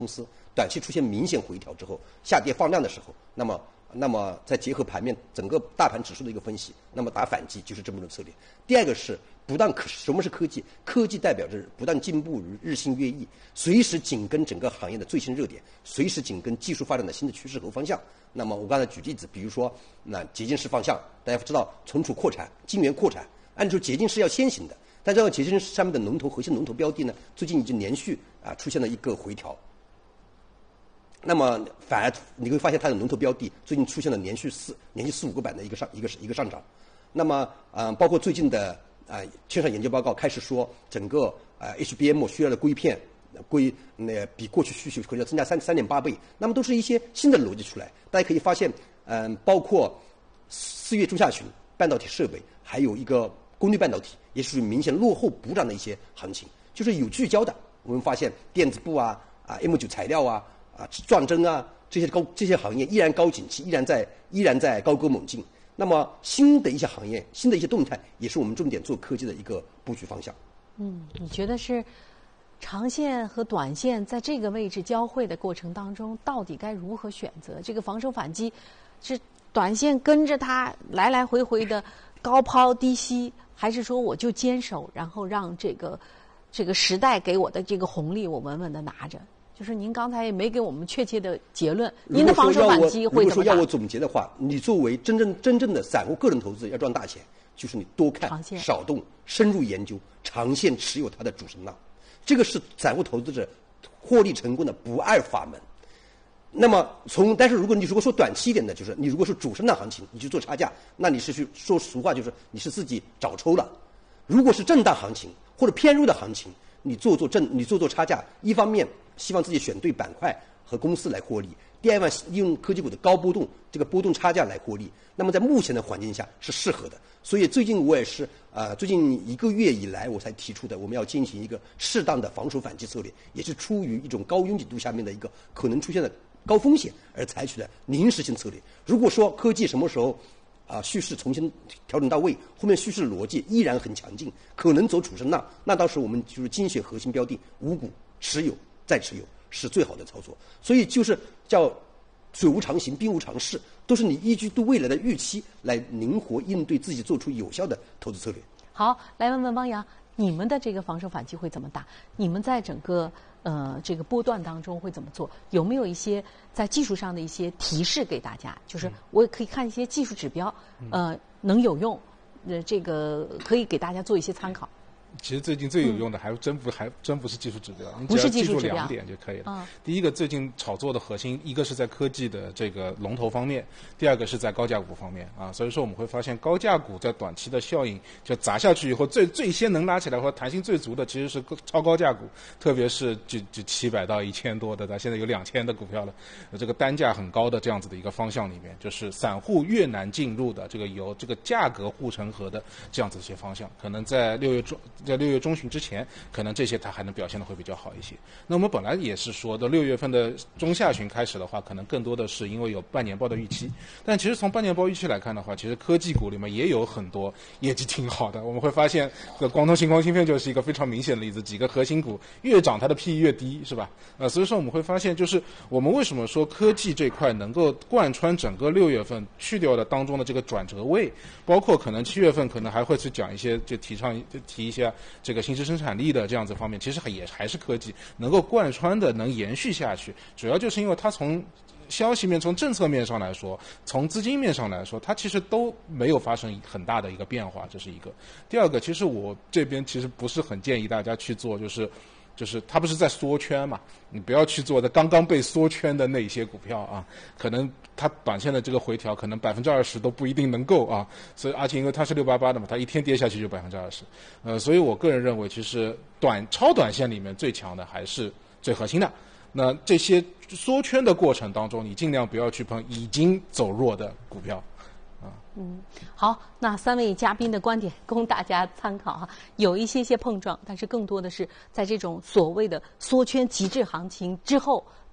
公司短期出现明显回调之后，下跌放量的时候，那么再结合盘面整个大盘指数的一个分析，那么打反击就是这么种策略。第二个是什么是科技？科技代表着不断进步，日新月异，随时紧跟整个行业的最新热点，随时紧跟技术发展的新的趋势和方向。那么我刚才举例子，比如说那洁净室方向，大家知道存储扩产、晶圆扩产，按照洁净室要先行的，但这个洁净室上面的核心龙头标的呢，最近已经连续出现了一个回调。那么反而你会发现它的龙头标的最近出现了连续四五个板的一个上涨。那么包括最近的线上研究报告开始说，整个HBM 需要的硅片比过去需求可能要增加3.8倍。那么都是一些新的逻辑出来。大家可以发现，包括4月中下旬半导体设备，还有一个功率半导体，也属于明显落后补涨的一些行情，就是有聚焦的。我们发现电子部M9 材料撞针这些行业依然高景气，依然在高歌猛进。那么新的一些行业、新的一些动态，也是我们重点做科技的一个布局方向。 你觉得是长线和短线在这个位置交汇的过程当中，到底该如何选择？这个防守反击是短线跟着它来来回回的高抛低吸，还是说我就坚守，然后让这个时代给我的这个红利我稳稳的拿着？就是您刚才也没给我们确切的结论，您的防守反击会怎么打？ 如果说要我总结的话，你作为真正的散户个人投资要赚大钱，就是你多看少动，深入研究，长线持有它的主升浪，这个是散户投资者获利成功的不二法门。那么但是如果说短期一点的，就是你如果是主升浪行情，你去做差价，那你是去说俗话，就是你是自己找抽了。如果是震荡行情或者偏弱的行情，你做差价，一方面希望自己选对板块和公司来获利，第二方面利用科技股的高波动这个波动差价来获利。那么在目前的环境下是适合的，所以最近我也是最近1个月以来我才提出的，我们要进行一个适当的防守反击策略，也是出于一种高拥挤度下面的一个可能出现的高风险而采取的临时性策略。如果说科技什么时候叙事重新调整到位，后面叙事逻辑依然很强劲，可能走主升浪，那到时候我们就是精选核心标的，5股持有再持有是最好的操作。所以就是叫水无常形，兵无常势，都是你依据对未来的预期来灵活应对，自己做出有效的投资策略。 好，来问问汪洋，你们的这个防守反击会怎么打？你们在整个这个波段当中会怎么做？有没有一些在技术上的一些提示给大家？就是我也可以看一些技术指标，能有用，这个可以给大家做一些参考。 其实最近最有用的还真不是技术指标，你只要记住2点就可以了。第一个，最近炒作的核心，一个是在科技的这个龙头方面，第二个是在高价股方面所以说我们会发现高价股在短期的效应就砸下去以后，最先能拉起来或弹性最足的其实是超高价股，特别是就700到1000多的，现在有2000的股票了，这个单价很高的这样子的一个方向里面，就是散户越难进入的这个由这个价格护城河的这样子一些方向，可能在6月中旬之前，可能这些它还能表现的会比较好一些。那我们本来也是说的6月份的中下旬开始的话，可能更多的是因为有半年报的预期，但其实从半年报预期来看的话，其实科技股里面也有很多业绩挺好的。我们会发现广通星光芯片就是一个非常明显的例子，几个核心股越涨它的 PE 越低，是吧？所以说我们会发现，就是我们为什么说科技这块能够贯穿整个6月份去掉的当中的这个转折位，包括可能7月份可能还会去讲一些就提一下这个新质生产力的这样子方面，其实也还是科技能够贯穿的，能延续下去，主要就是因为它从消息面、从政策面上来说，从资金面上来说，它其实都没有发生很大的一个变化，这是一个。第二个，其实我这边其实不是很建议大家去做，就是它不是在缩圈嘛，你不要去做的刚刚被缩圈的那些股票可能它短线的这个回调可能20%都不一定能够所以而且因为它是688的嘛，它一天跌下去就20%，所以我个人认为，其实超短线里面最强的还是最核心的。那这些缩圈的过程当中，你尽量不要去碰已经走弱的股票。 好，那3位嘉宾的观点供大家参考有一些碰撞，但是更多的是在这种所谓的缩圈极致行情之后，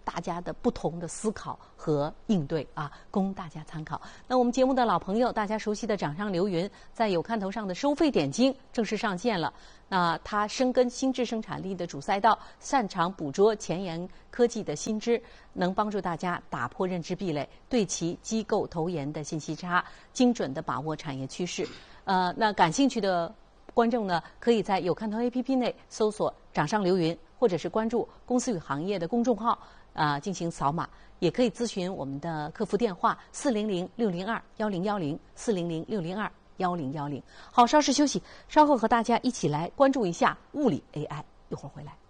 大家的不同的思考和应对啊，供大家参考。那我们节目的老朋友，大家熟悉的掌上流云，在有看头上的收费点睛正式上线了。那它深耕心智生产力的主赛道，擅长捕捉前沿科技的新知，能帮助大家打破认知壁垒，对齐机构投研的信息差，精准地把握产业趋势。那感兴趣的观众呢，可以在有看头 APP 内搜索掌上流云，或者是关注公司与行业的公众号进行扫码，也可以咨询我们的客服电话400-602-1010，400-602-1010。好，稍事休息，稍后和大家一起来关注一下物理 AI，一会儿回来。